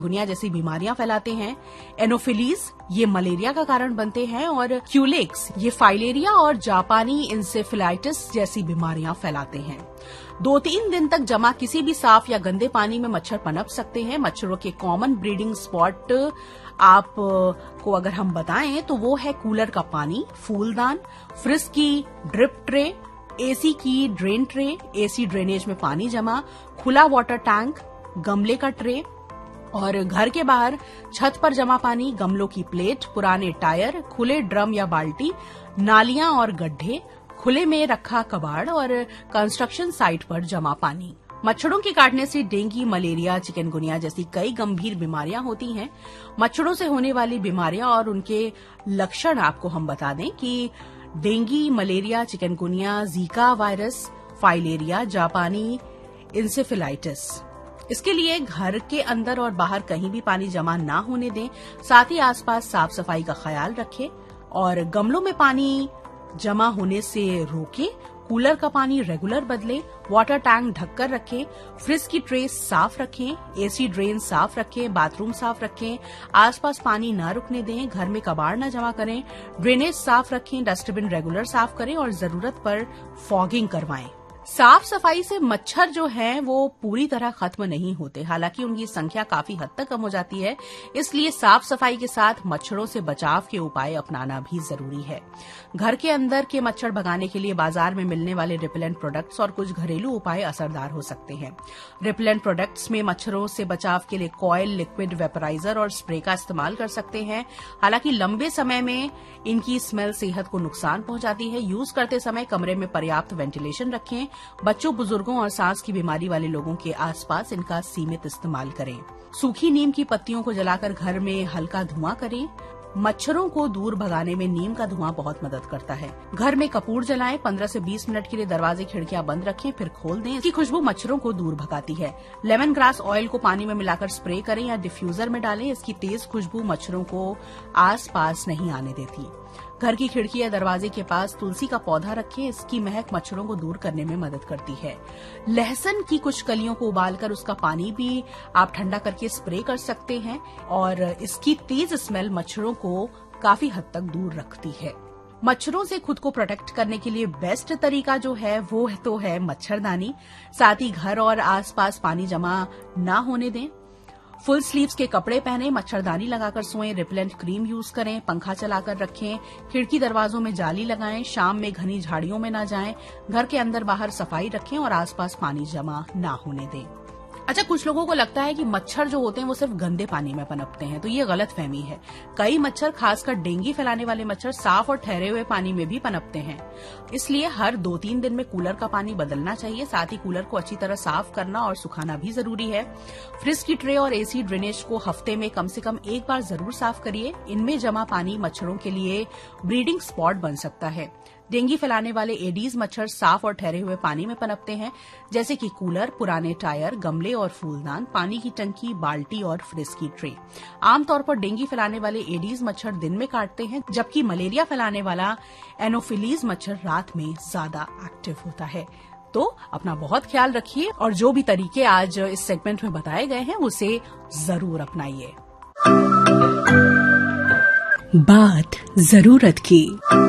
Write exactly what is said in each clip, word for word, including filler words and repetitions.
Chikungunya जैसी बीमारियां फैलाते हैं। एनोफिलीज ये मलेरिया का कारण बनते हैं और क्यूलेक्स ये फाइलेरिया और जापानी इंसेफेलाइटिस जैसी बीमारियां फैलाते हैं। दो तीन दिन तक जमा किसी भी साफ या गंदे पानी में मच्छर पनप सकते हैं। मच्छरों के कॉमन ब्रीडिंग स्पॉट आप को अगर हम बताएं तो वो है कूलर का पानी, फूलदान, फ्रिज की ड्रिप ट्रे, एसी की ड्रेन ट्रे, एसी ड्रेनेज में पानी जमा, खुला वाटर टैंक, गमले का ट्रे और घर के बाहर छत पर जमा पानी, गमलों की प्लेट, पुराने टायर, खुले ड्रम या बाल्टी, नालियां और गड्ढे, खुले में रखा कबाड़ और कंस्ट्रक्शन साइट पर जमा पानी। मच्छरों के काटने से डेंगू, मलेरिया, चिकनगुनिया जैसी कई गंभीर बीमारियां होती हैं। मच्छरों से होने वाली बीमारियां और उनके लक्षण आपको हम बता दें कि dengue, malaria, chikungunya, Zika virus, filaria, जापानी इंसेफेलाइटिस। इसके लिए घर के अंदर और बाहर कहीं भी पानी जमा ना होने दें। साथ ही आसपास साफ सफाई का ख्याल रखें और गमलों में पानी जमा होने से रोकें। कूलर का पानी रेगुलर बदलें, वाटर टैंक ढककर रखें, फ्रिज की ट्रे साफ रखें, एसी ड्रेन साफ रखें, बाथरूम साफ रखें, आसपास पानी न रुकने दें, घर में कबाड़ न जमा करें, ड्रेनेज साफ रखें, डस्टबिन रेगुलर साफ करें और जरूरत पर फॉगिंग करवाएं। साफ सफाई से मच्छर जो हैं वो पूरी तरह खत्म नहीं होते, हालांकि उनकी संख्या काफी हद तक कम हो जाती है। इसलिए साफ सफाई के साथ मच्छरों से बचाव के उपाय अपनाना भी जरूरी है। घर के अंदर के मच्छर भगाने के लिए बाजार में मिलने वाले रिपेलेंट प्रोडक्ट्स और कुछ घरेलू उपाय असरदार हो सकते हैं। रिपेलेंट प्रोडक्ट्स में मच्छरों से बचाव के लिए कॉयल, लिक्विड, वेपराइजर और स्प्रे का इस्तेमाल कर सकते हैं। हालांकि लंबे समय में इनकी स्मेल सेहत को नुकसान पहुंचाती है। यूज करते समय कमरे में पर्याप्त वेंटिलेशन रखें। बच्चों, बुजुर्गों और सांस की बीमारी वाले लोगों के आसपास इनका सीमित इस्तेमाल करें। सूखी नीम की पत्तियों को जलाकर घर में हल्का धुआं करें। मच्छरों को दूर भगाने में नीम का धुआं बहुत मदद करता है। घर में कपूर जलाएं। पंद्रह से बीस मिनट के लिए दरवाजे खिड़कियां बंद रखें, फिर खोल दें। इसकी खुशबू मच्छरों को दूर भगाती है। लेमन ग्रास ऑयल को पानी में मिलाकर स्प्रे करें या डिफ्यूजर में डालें। इसकी तेज खुशबू मच्छरों को आस पास नहीं आने देती। घर की खिड़की या दरवाजे के पास तुलसी का पौधा रखें। इसकी महक मच्छरों को दूर करने में मदद करती है। लहसुन की कुछ कलियों को उबालकर उसका पानी भी आप ठंडा करके स्प्रे कर सकते हैं और इसकी तेज स्मेल मच्छरों को काफी हद तक दूर रखती है। मच्छरों से खुद को प्रोटेक्ट करने के लिए बेस्ट तरीका जो है वो तो है मच्छरदानी। साथ ही घर और आसपास पानी जमा ना होने दें। फुल स्लीव्स के कपड़े पहने, मच्छरदानी लगाकर सोएं, रिपेलेंट क्रीम यूज करें, पंखा चलाकर रखें, खिड़की दरवाजों में जाली लगाएं, शाम में घनी झाड़ियों में न जाएं, घर के अंदर बाहर सफाई रखें और आसपास पानी जमा ना होने दें। अच्छा, कुछ लोगों को लगता है कि मच्छर जो होते हैं वो सिर्फ गंदे पानी में पनपते हैं, तो ये गलत फहमी है। कई मच्छर, खासकर डेंगू फैलाने वाले मच्छर, साफ और ठहरे हुए पानी में भी पनपते हैं। इसलिए हर दो तीन दिन में कूलर का पानी बदलना चाहिए। साथ ही कूलर को अच्छी तरह साफ करना और सुखाना भी जरूरी है। फ्रिज की ट्रे और एसी ड्रेनेज को हफ्ते में कम से कम एक बार जरूर साफ करिए। इनमें जमा पानी मच्छरों के लिए ब्रीडिंग स्पॉट बन सकता है। डेंगू फैलाने वाले एडीज मच्छर साफ और ठहरे हुए पानी में पनपते हैं, जैसे कि कूलर, पुराने टायर, गमले और फूलदान, पानी की टंकी, बाल्टी और फ्रिज की ट्रे। आमतौर पर डेंगू फैलाने वाले एडीज मच्छर दिन में काटते हैं, जबकि मलेरिया फैलाने वाला एनोफिलीज मच्छर रात में ज्यादा एक्टिव होता है। तो अपना बहुत ख्याल रखिए और जो भी तरीके आज इस सेगमेंट में बताए गए हैं उसे जरूर अपनाइए। बात जरूरत की।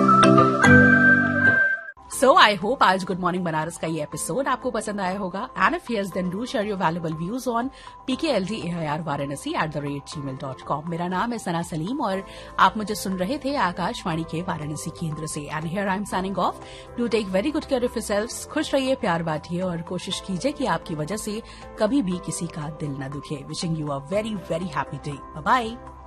सो आई होप आज गुड मॉर्निंग बनारस का ये एपिसोड आपको पसंद आया होगा। And if yes then do share your valuable views on पीकेएलडीएआईआर Varanasi at the rate ji mail dot com. मेरा नाम है सना सलीम और आप मुझे सुन रहे थे आकाशवाणी के वाराणसी केंद्र से। And here I am signing off. Do take very good care of yourselves. खुश रहिए, प्यार बांटिए और कोशिश कीजिए कि आपकी वजह से कभी भी किसी का दिल न दुखे। Wishing you a very very happy day. Bye bye.